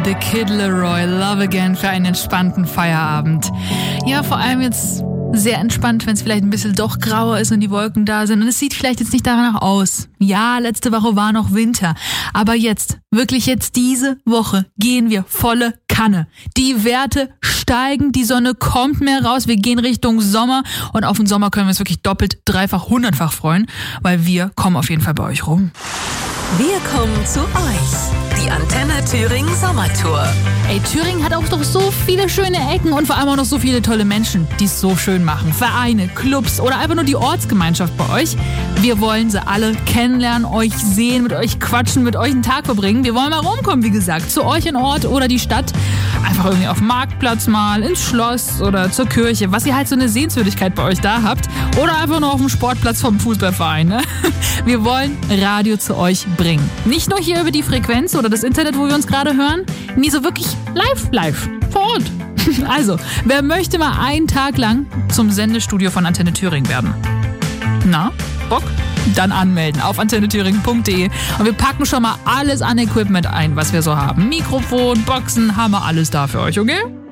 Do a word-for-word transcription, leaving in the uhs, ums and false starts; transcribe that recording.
The Kid Laroi, Love Again für einen entspannten Feierabend. Ja, vor allem jetzt sehr entspannt, wenn es vielleicht ein bisschen doch grauer ist und die Wolken da sind. Und es sieht vielleicht jetzt nicht danach aus. Ja, letzte Woche war noch Winter. Aber jetzt, wirklich jetzt diese Woche, gehen wir volle Kanne. Die Werte steigen, die Sonne kommt mehr raus. Wir gehen Richtung Sommer. Und auf den Sommer können wir uns wirklich doppelt, dreifach, hundertfach freuen. Weil wir kommen auf jeden Fall bei euch rum. Wir kommen zu euch. Die Antenne Thüringen Sommertour. Ey, Thüringen hat auch doch so viele schöne Ecken und vor allem auch noch so viele tolle Menschen, die es so schön machen. Vereine, Clubs oder einfach nur die Ortsgemeinschaft bei euch. Wir wollen sie alle kennenlernen, euch sehen, mit euch quatschen, mit euch einen Tag verbringen. Wir wollen mal rumkommen, wie gesagt, zu euch in Ort oder die Stadt. Einfach irgendwie auf dem Marktplatz mal, ins Schloss oder zur Kirche, was ihr halt so eine Sehenswürdigkeit bei euch da habt. Oder einfach nur auf dem Sportplatz vom Fußballverein. Ne? Wir wollen Radio zu euch bringen. Nicht nur hier über die Frequenz oder das Internet, wo wir uns gerade hören. Nie so wirklich live, live, vor Ort. Also, wer möchte mal einen Tag lang zum Sendestudio von Antenne Thüringen werden? Na, Bock? Dann anmelden auf antenne thüringen punkt de und wir packen schon mal alles an Equipment ein, was wir so haben. Mikrofon, Boxen, haben wir alles da für euch, okay?